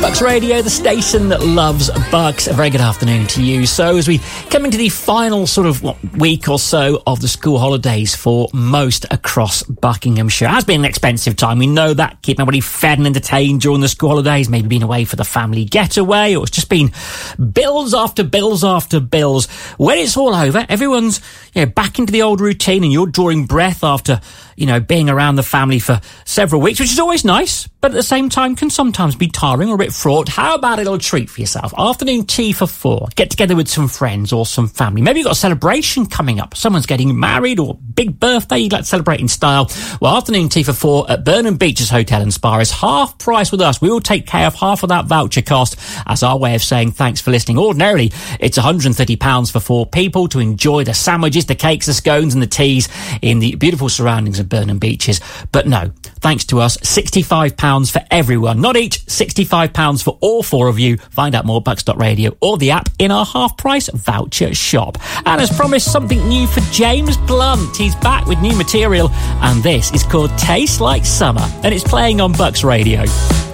Bucks Radio, the station that loves Bucks. A very good afternoon to you. So as we come into the final sort of week or so of the school holidays for most across Buckinghamshire. It has been an expensive time. We know that. Keeping everybody fed and entertained during the school holidays. Maybe been away for the family getaway, or it's just been bills after bills after bills. When it's all over, everyone's back into the old routine, and you're drawing breath after being around the family for several weeks, which is always nice, but at the same time can sometimes be tiring or a bit fraught. How about a little treat for yourself? Afternoon tea for 4. Get together with some friends or some family. Maybe you've got a celebration coming up. Someone's getting married or big birthday you'd like to celebrate in style. Well, afternoon tea for 4 at Burnham Beeches Hotel and Spa is half price with us. We will take care of half of that voucher cost as our way of saying thanks for listening. Ordinarily, it's £130 for 4 people to enjoy the sandwiches, the cakes, the scones and the teas in the beautiful surroundings of Burnham Beeches. But no, thanks to us, £65 for everyone. Not each, £65 for all 4 of you. Find out more at bucks.radio or the app in our half-price voucher shop. And as promised, something new for James Blunt. He's back with new material, and this is called Taste Like Summer, and it's playing on Bucks Radio.